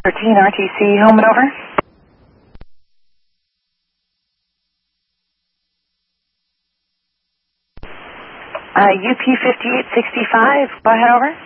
13 RTC, home and over. UP 5865, go ahead, over.